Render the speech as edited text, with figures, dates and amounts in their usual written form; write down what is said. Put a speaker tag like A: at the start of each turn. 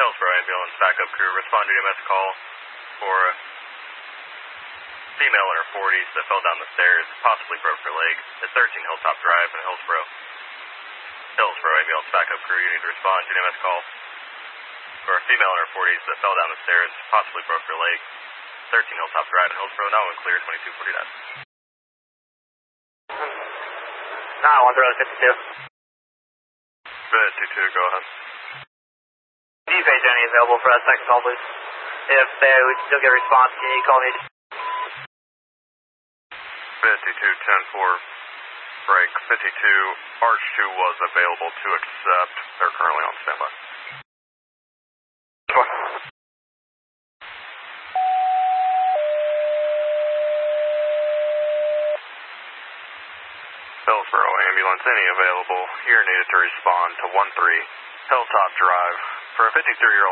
A: Hillsborough ambulance backup crew, respond to EMS call for a female in her 40s that fell down the stairs, possibly broke her leg at 13 Hilltop Drive in Hillsborough. Hillsborough ambulance backup crew, you need to respond to EMS call for a female in her 40s that fell down the stairs, possibly broke her leg, 13 Hilltop Drive in Hillsborough, now in clear, 2249.
B: 91052.
A: 52, go ahead.
B: Do you page any available for us? Second call, please. If they would still get a response, can you call me?
A: 52-10-4, break. 52, Arch 2 was available to accept. They're currently on standby. Hillsborough ambulance, any available, here needed to respond to 13 Hilltop Drive for a 53-year-old